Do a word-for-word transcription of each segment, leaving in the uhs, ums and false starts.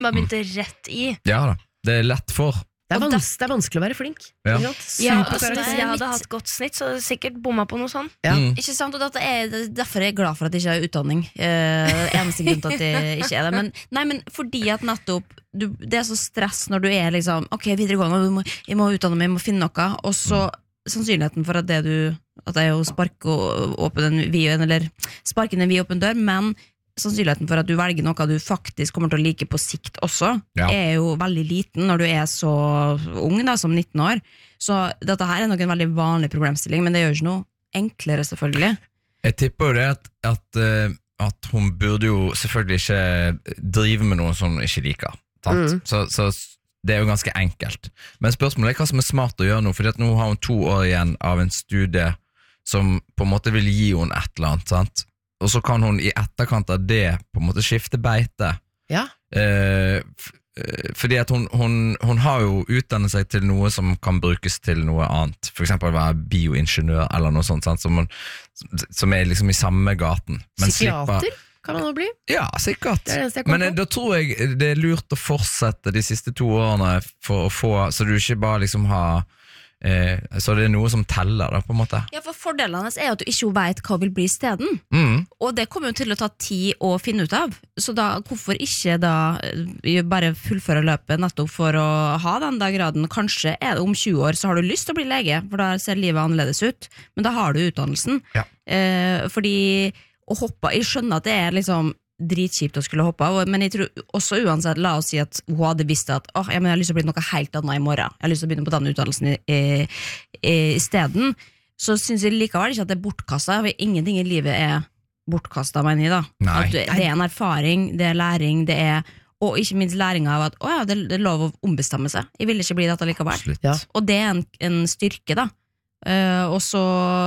Bare begynte rett i. Ja da, det er lett for. Det er, vans det er vanskelig å være flink. Ja. Ja, altså, hvis jeg hadde hatt godt snitt, så hadde jeg sikkert bomma på noe sånn. Ja. Mm. Ikke sant, og dette er, derfor er jeg glad for at jeg ikke har utdanning. eh, Eneste grunn til at jeg ikke er det. Men, nei, men fordi at nettopp du, det er så stress når du er liksom ok, videregående, jeg må, jeg må utdanne meg, jeg må finne noe. Og så sannsynligheten for at det du At det er jo spark og åpen en vid, eller sparken en vid åpen dør. Men sannsynligheten for at du velger noe du faktisk kommer til å like på sikt også, Ja. er jo veldig liten når du er så ung da, som nitten år. Så dette her er nok en veldig vanlig problemstilling, men det gjør ikke noe enklere, selvfølgelig. Jeg tipper jo det at, at, eh, at hun burde jo selvfølgelig ikke drive med noe som hun ikke liker. Sant? Mm. Så, så det er jo ganske enkelt. Men spørsmålet er hva som er smart å gjøre nå, fordi at nå har hun to år igjen av en studie som på en måte vil gi henne et eller annet, sant? Og så kan hun i etterkant av det på en måte skifte beite. Ja. Eh, f fordi at hun, hun, hun har jo utdannet seg til noe som kan brukes til noe annet. For eksempel være bioingeniør eller noe sånt, sant? Som, hun, som er liksom i samme gaten. Men Psykiater slipper, kan man jo bli. ja, sikkert. Det er det eneste jeg kom Men eh, på. da tror jeg det er lurt å fortsette de siste to årene for å få, så du ikke bare liksom har eh, så det er noe som teller da, på en måte. Ja, for fordelen hans er at du ikke vet hva vil bli i stedet. Mm. Og det kommer jo til å ta tid å finne ut av. Så da, hvorfor ikke da eh, bare fullføre løpet nettopp for å ha den der graden? Kanskje er det om tjue år så har du lyst til å bli lege, for da ser livet annerledes ut. Men da har du utdannelsen. Ja. Eh, fordi å hoppe, jeg skjønner at det er liksom dritkjipt å skulle hoppe av, men jeg tror også uansett, la oss si at hun hadde visst at åh, jeg, jeg har lyst til å bli noe helt annet i morgen, jeg har lyst til å begynne på den utdannelsen i, i, i, i stedet, så synes jeg likevel ikke at det er bortkastet, for ingenting i livet er bortkastet, mener jeg da. Nei. At du, det er en erfaring, det er læring, det er, og ikke minst læring av at å ja, det, det er lov å ombestemme seg, jeg vil ikke bli dette likevel. Absolutt. Ja. Og det er en, en styrke da. Uh, og så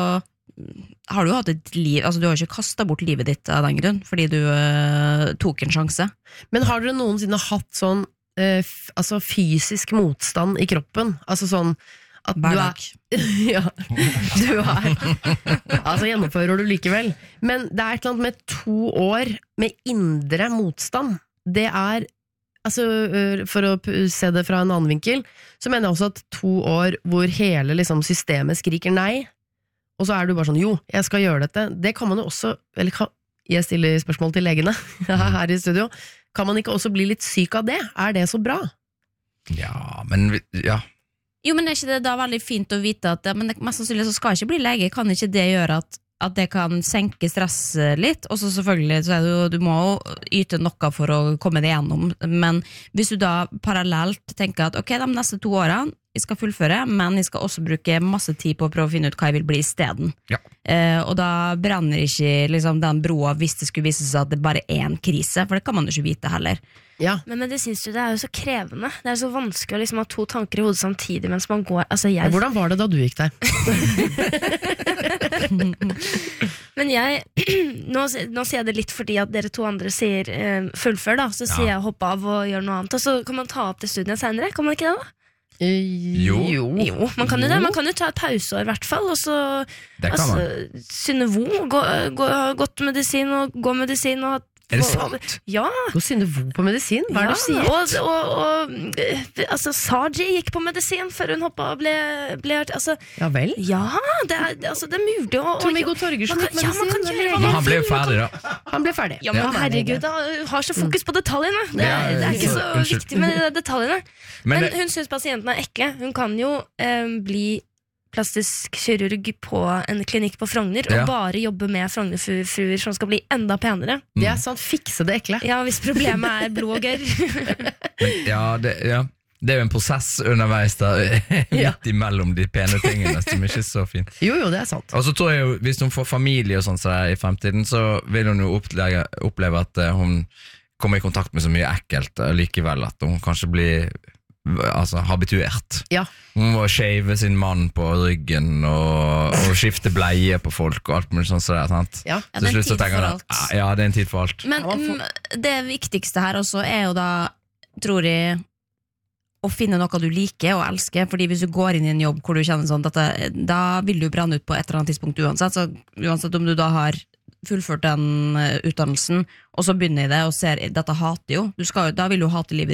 har du hatt et liv, altså du har ikke kastet bort livet ditt av den grunn, fordi du uh, tok en sjanse. Men har dere noensinne hatt sånn eh, f altså fysisk motstand i kroppen? Altså sånn at Hver du dag. er Ja, du er Altså gjennomfører du likevel. Men det er et eller annet med to år med indre motstand. Det er Altså, for å se det fra en annen vinkel, så mener jeg også at to år hvor hele liksom, systemet skriker nei, og så er du bare sånn, jo, jeg skal gjøre dette. Det kan man jo også, eller kan, jeg stiller spørsmål til legene her i studio, kan man ikke også bli litt syk av det? Er det så bra? Ja, men vi- ja. Jo, men er ikke det da veldig fint å vite at ja, men det, mest sannsynlig så skal jeg ikke bli lege, kan ikke det gjøre at at det kan senke stress litt, og så selvfølgelig så er det jo, du må jo yte noe for å komme det gjennom, men hvis du da parallelt tenker at ok, de neste to årene jeg skal fullføre, men jeg skal også bruke masse tid på å prøve å finne ut hva jeg vil bli i stedet. Ja. Eh, og da brenner ikke liksom, den broa hvis det skulle vise seg at det bare er en krise, for det kan man jo ikke vite heller. Ja. Men medisinstudiet er jo så krevende. Det er så vanskelig å liksom ha to tanker i hodet samtidig mens man går. Altså jeg, Hvordan var det da du gikk der? men jeg nå, nå sier jeg det litt fordi at dere to andre sier eh, fullfør, da. Så sier Ja. jeg hoppe av og gjøre noe annet. Og så kan man ta opp det studiet senere. Kan man ikke det, da? Jo. jo. Jo, man kan jo det. Man kan jo ta et pauseår, i hvert fall. Og så Det kan altså, man. Synnøvo, gå, gå, gått medisin og gå medisin og Er det og- sant? Ja. Gå Synnøvo på medisin? Hva er det du sier? Og, og, og eh, altså, Saji gikk på medisin før hun hoppa og ble, ble altså, Ja vel? Ja, det er, det- altså, det er mulig å, å Trond-Viggo Torgersen man gikk kan- ja, man kan medisin, gjøre eller? hva Men man han ble jo vil, man ferdig da. Han ble ferdig. Ja, men Han er herregud, lege. da har så fokus på detaljene. Det, Ja, det er ikke så unnskyld. viktig med de detaljene. Men Men, det- hun syns pasientene er ekle. Hun kan jo eh, bli plastisk kirurg på en klinikk på Frogner Ja. og bare jobbe med Frogner-fruer som skal bli enda penere. Det er sant, fikse det ekle. Ja, hvis problemet er blod og gørr. Ja, det, ja. Det er jo en prosess underveis der, Ja. midt imellom de pene tingene, som ikke er så fint. Jo, jo, det er sant. Og så tror jeg jo, hvis hun får familie og sånn så der i fremtiden, så vil hun jo oppleve, oppleve at eh, hun kommer i kontakt med så mye ekkelt eh, likevel, at hun kanskje blir altså, habituert. Ja. Hun må shave sin mann på ryggen og, og skifte bleie på folk og alt mulig sånn så der, sant? Ja. Ja, Til det er en slutt så tid tenker for hun at, alt. ja, det er en tid for alt. Men Ja, man mm, det viktigste her også er jo da, tror jeg, å finne noe du liker og elsker, fordi hvis du går inn i en jobb hvor du kjenner sånn, dette, da vil du brenne ut på et eller annet tidspunkt uansett, så uansett om du da har fullført den uh, utdannelsen, og så begynner jeg det og ser, dette hater jo, du skal, da vil du hate livet